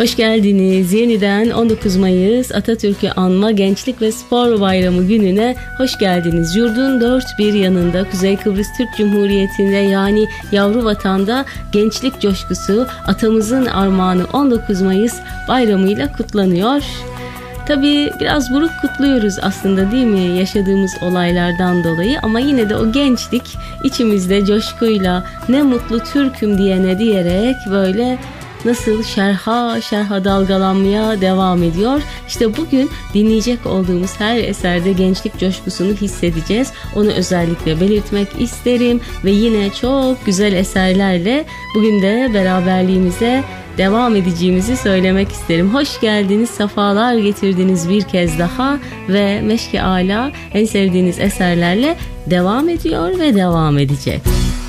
Hoş geldiniz. Yeniden 19 Mayıs Atatürk'ü Anma Gençlik ve Spor Bayramı gününe hoş geldiniz. Yurdun dört bir yanında Kuzey Kıbrıs Türk Cumhuriyeti'nde yani yavru vatanda gençlik coşkusu atamızın armağanı 19 Mayıs bayramıyla kutlanıyor. Tabii biraz buruk kutluyoruz aslında değil mi yaşadığımız olaylardan dolayı ama yine de o gençlik içimizde coşkuyla ne mutlu Türk'üm diyene diyerek böyle nasıl şerha dalgalanmaya devam ediyor. İşte bugün dinleyecek olduğumuz her eserde gençlik coşkusunu hissedeceğiz. Onu özellikle belirtmek isterim ve yine çok güzel eserlerle bugün de beraberliğimize devam edeceğimizi söylemek isterim. Hoş geldiniz, sefalar getirdiniz bir kez daha ve Meşk-i Ala en sevdiğiniz eserlerle devam ediyor ve devam edecek.